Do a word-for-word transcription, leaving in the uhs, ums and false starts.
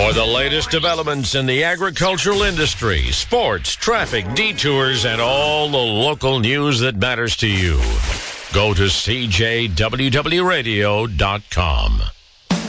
For the latest developments in the agricultural industry, sports, traffic, detours, and all the local news that matters to you, go to C J W W radio dot com.